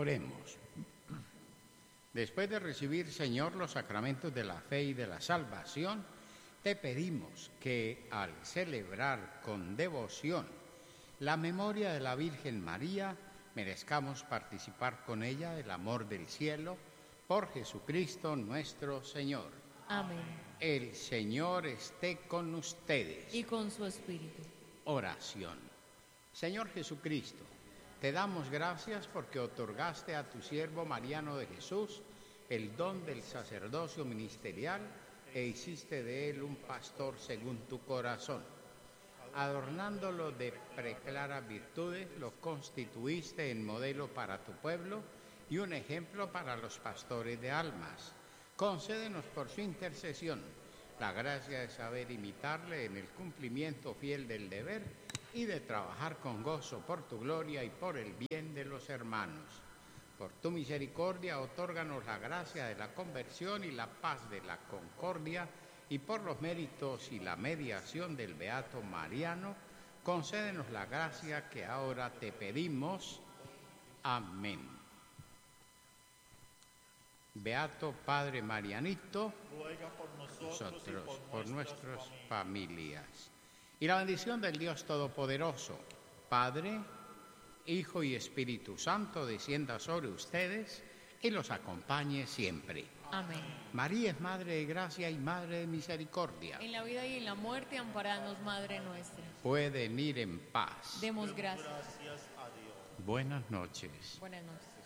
Oremos. Después de recibir, Señor, los sacramentos de la fe y de la salvación, te pedimos que al celebrar con devoción la memoria de la Virgen María, merezcamos participar con ella del amor del cielo por Jesucristo nuestro Señor. Amén. El Señor esté con ustedes. Y con su espíritu. Oración. Señor Jesucristo, te damos gracias porque otorgaste a tu siervo Mariano de Jesús el don del sacerdocio ministerial e hiciste de él un pastor según tu corazón. Adornándolo de preclaras virtudes, lo constituiste en modelo para tu pueblo y un ejemplo para los pastores de almas. Concédenos por su intercesión la gracia de saber imitarle en el cumplimiento fiel del deber y de trabajar con gozo por tu gloria y por el bien de los hermanos. Por tu misericordia, otórganos la gracia de la conversión y la paz de la concordia, y por los méritos y la mediación del Beato Mariano, concédenos la gracia que ahora te pedimos. Amén. Beato Padre Marianito, ruega por nosotros y por nuestras familias. Y la bendición del Dios Todopoderoso, Padre, Hijo y Espíritu Santo, descienda sobre ustedes y los acompañe siempre. Amén. María es Madre de Gracia y Madre de Misericordia. En la vida y en la muerte, amparanos, Madre nuestra. Pueden ir en paz. Demos gracias. Gracias a Dios. Buenas noches. Buenas noches.